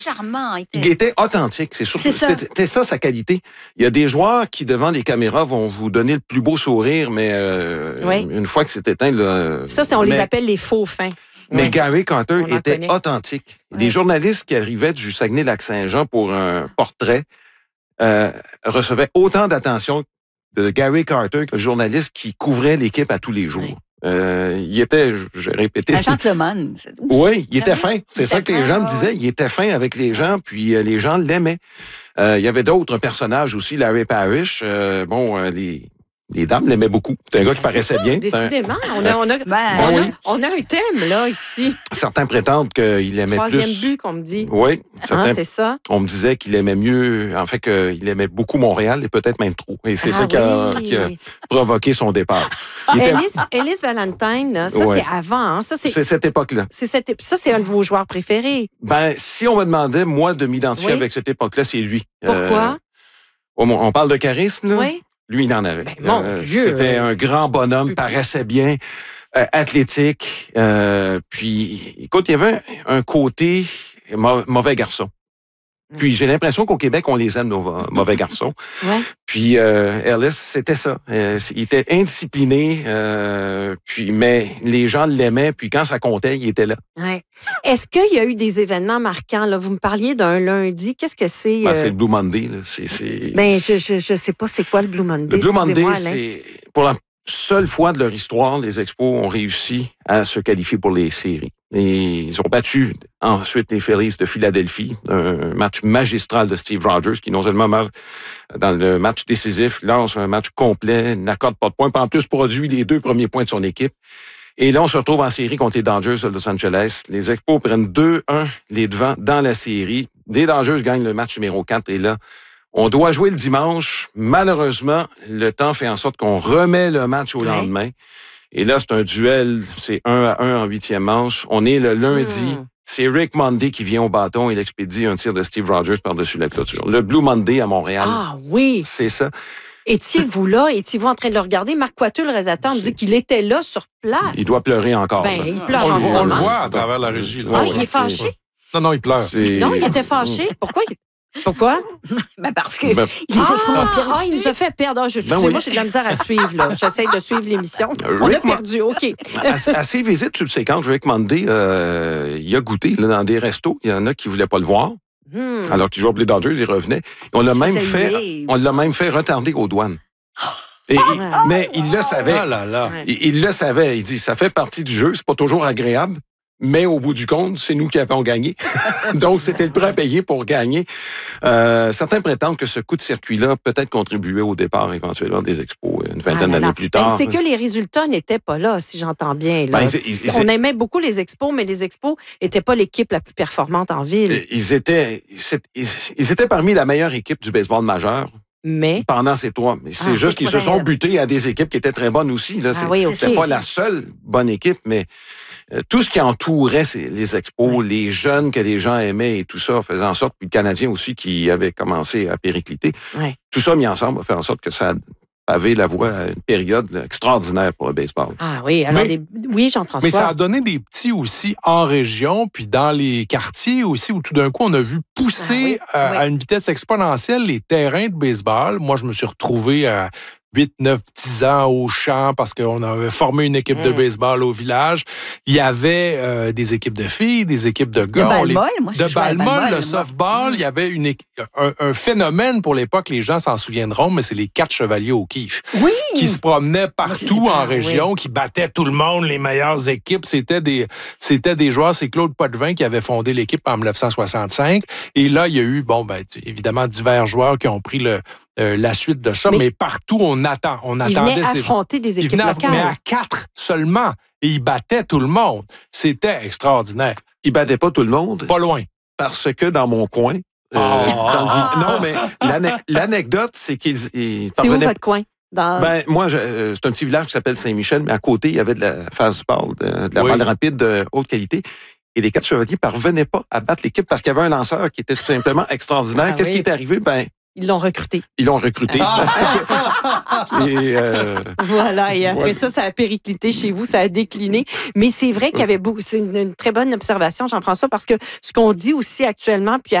charmant. Il était authentique. C'était ça sa qualité. Il y a des joueurs qui, devant les caméras, vont vous donner le plus beau sourire, mais une fois que c'est éteint... Là, on les appelle les faux fins. Mais Gary Carter était authentique. Les journalistes qui arrivaient du Saguenay-Lac-Saint-Jean pour un portrait recevaient autant d'attention de Gary Carter que le journaliste qui couvrait l'équipe à tous les jours. Il était, j'ai répété... Un gentleman. Oui, il était fin. C'est ça que les gens me disaient. Il était fin avec les gens, puis les gens l'aimaient. Il y avait d'autres personnages aussi, Larry Parrish. Les dames l'aimaient beaucoup. C'est un gars qui paraissait bien. Décidément. On a un thème, là, ici. Certains prétendent qu'il aimait plus... Troisième but, qu'on me dit. Oui. C'est ça. On me disait qu'il aimait mieux... En fait, qu'il aimait beaucoup Montréal, et peut-être même trop. Et c'est ça qui a provoqué son départ. Ellis Valentine, là, ça, c'est avant. Hein? C'est cette époque-là. Ça, c'est un de vos joueurs préférés. Si on me demandait, moi, de m'identifier avec cette époque-là, c'est lui. Pourquoi? On parle de charisme, là? Oui. Lui, il en avait. Mon Dieu! C'était un grand bonhomme, paraissait bien, athlétique. Puis, écoute, il y avait un côté mauvais garçon. Puis, j'ai l'impression qu'au Québec, on les aime, nos mauvais garçons. Puis, Ellis, c'était ça. Il était indiscipliné, mais les gens l'aimaient. Puis, quand ça comptait, il était là. Ouais. Est-ce qu'il y a eu des événements marquants? Là? Vous me parliez d'un lundi. Qu'est-ce que c'est? C'est le Blue Monday. Là. Je sais pas c'est quoi le Blue Monday. Le Blue Monday, c'est pour la seule fois de leur histoire, les Expos ont réussi à se qualifier pour les séries. Et ils ont battu ensuite les Phillies de Philadelphie, un match magistral de Steve Rogers, qui non seulement dans le match décisif, lance un match complet, n'accorde pas de points, puis en plus produit les 2 premiers points de son équipe. Et là, on se retrouve en série contre les Dodgers de Los Angeles. Les Expos prennent 2-1 les devants dans la série. Les Dodgers gagnent le match numéro 4 et là, on doit jouer le dimanche. Malheureusement, le temps fait en sorte qu'on remet le match au lendemain. Et là, c'est un duel, c'est 1-1 en 8e manche. On est le lundi. C'est Rick Monday qui vient au bâton. Il expédie un tir de Steve Rogers par-dessus la clôture. Le Blue Monday à Montréal. Ah oui! C'est ça. Étiez-vous là? Étiez-vous en train de le regarder? Marc Coiteux, le réalisateur, me dit qu'il était là sur place. Il doit pleurer encore. Il pleure on en ce moment. On le voit à travers la régie. Là. Il est fâché? Non, il pleure. Non, il était fâché. Pourquoi? Parce que il nous a fait perdre. Excusez-moi, j'ai de la misère à suivre. Là. J'essaie de suivre l'émission. On a perdu, OK. À ses visites subséquentes, Rick Monday, il a goûté là, dans des restos. Il y en a qui ne voulaient pas le voir. Alors qu'il jouait pour les Dodgers, il revenait. On l'a même fait retarder aux douanes. Mais il le savait. Il le savait. Il dit, ça fait partie du jeu. C'est pas toujours agréable. Mais au bout du compte, c'est nous qui avons gagné. Donc, c'était le prêt à payer pour gagner. Certains prétendent que ce coup de circuit-là peut-être contribuait au départ éventuellement des Expos une vingtaine d'années plus tard. C'est que les résultats n'étaient pas là, si j'entends bien. Là. On aimait beaucoup les Expos, mais les Expos n'étaient pas l'équipe la plus performante en ville. Ils étaient parmi la meilleure équipe du baseball majeur. Mais pendant ces 3. Mais c'est juste qu'ils se sont butés à des équipes qui étaient très bonnes aussi. Là. C'était pas la seule bonne équipe, mais tout ce qui entourait les Expos, les jeunes que les gens aimaient et tout ça, faisait en sorte, puis le Canadien aussi qui avait commencé à péricliter, tout ça mis ensemble a fait en sorte que ça avait la voie à une période extraordinaire pour le baseball. Ah oui, alors oui, Jean-François. Mais ça a donné des petits aussi en région, puis dans les quartiers aussi, où tout d'un coup, on a vu pousser à une vitesse exponentielle les terrains de baseball. Moi, je me suis retrouvé à 8, 9, 10 ans au champ parce qu'on avait formé une équipe de baseball au village. Il y avait des équipes de filles, des équipes de gars. De ball-moll, le softball. Il y avait un phénomène pour l'époque, les gens s'en souviendront, mais c'est les 4 chevaliers au quiche. Oui! Qui se promenaient partout en région, qui battaient tout le monde, les meilleures équipes. C'était des joueurs. C'est Claude Potvin qui avait fondé l'équipe en 1965. Et là, il y a eu, évidemment, divers joueurs qui ont pris la suite de ça, mais partout, on attendait ils venaient affronter des équipes locales. Mais à 4 seulement, et ils battaient tout le monde. C'était extraordinaire. Ils battaient pas tout le monde? Pas loin. Parce que dans mon coin... non, mais l'anecdote, c'est qu'ils parvenaient... C'est où votre coin? Moi, c'est un petit village qui s'appelle Saint-Michel, mais à côté, il y avait de la fastball, de la balle rapide de haute qualité. Et les 4 chevaliers parvenaient pas à battre l'équipe parce qu'il y avait un lanceur qui était tout simplement extraordinaire. Qu'est-ce qui est arrivé? Ils l'ont recruté. Ils l'ont recruté. Voilà, et après ça a périclité chez vous, ça a décliné. Mais c'est vrai qu'il y avait beaucoup. C'est une très bonne observation, Jean-François, parce que ce qu'on dit aussi actuellement, puis